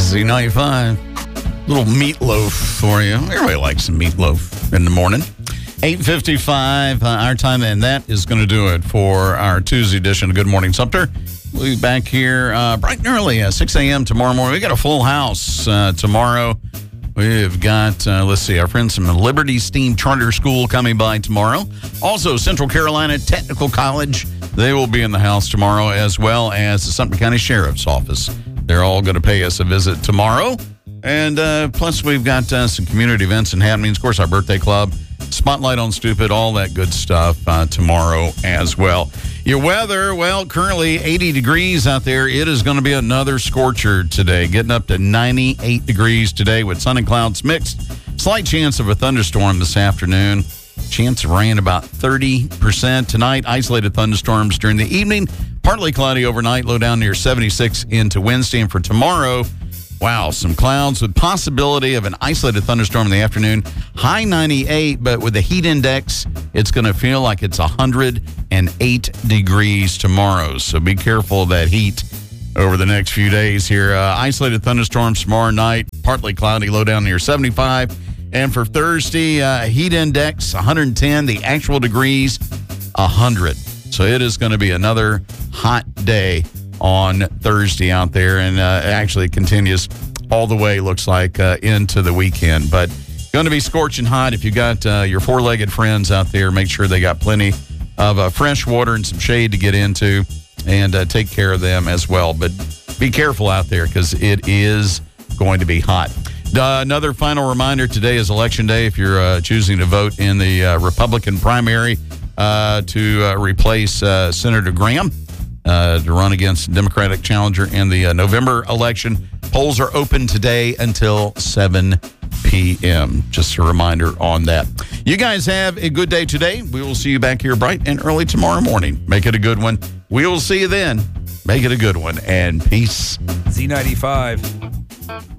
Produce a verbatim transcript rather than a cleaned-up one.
Z ninety-five. Little meatloaf for you. Everybody likes some meatloaf in the morning. eight fifty-five uh, our time, and that is going to do it for our Tuesday edition of Good Morning Sumter. We'll be back here uh, bright and early at six a.m. tomorrow morning. We got a full house uh, tomorrow. We've got, uh, let's see, our friends from the Liberty Steam Charter School coming by tomorrow. Also, Central Carolina Technical College. They will be in the house tomorrow, as well as the Sumter County Sheriff's Office. They're all going to pay us a visit tomorrow. And uh, plus, we've got uh, some community events and happenings. Of course, our birthday club, Spotlight on Stupid, all that good stuff uh, tomorrow as well. Your weather, well, currently eighty degrees out there. It is going to be another scorcher today, getting up to ninety-eight degrees today with sun and clouds mixed. Slight chance of a thunderstorm this afternoon. Chance of rain about thirty percent tonight. Isolated thunderstorms during the evening. Partly cloudy overnight, low down near seventy-six into Wednesday. And for tomorrow, wow, some clouds with possibility of an isolated thunderstorm in the afternoon. High ninety-eight, but with the heat index, it's going to feel like it's one hundred eight degrees tomorrow. So be careful of that heat over the next few days here. Uh, isolated thunderstorms tomorrow night. Partly cloudy, low down near seventy-five. And for Thursday, uh, heat index one hundred ten. The actual degrees, one hundred. So it is going to be another hot day on Thursday out there, and uh, it actually continues all the way, looks like, uh, into the weekend. But going to be scorching hot. If you got uh, your four-legged friends out there, make sure they got plenty of uh, fresh water and some shade to get into, and uh, take care of them as well. But be careful out there because it is going to be hot. Uh, another final reminder, today is Election Day. If you're uh, choosing to vote in the uh, Republican primary uh, to uh, replace uh, Senator Graham, Uh, to run against Democratic challenger in the uh, November election. Polls are open today until seven p.m. Just a reminder on that. You guys have a good day today. We will see you back here bright and early tomorrow morning. Make it a good one. We will see you then. Make it a good one, and peace. Z ninety-five.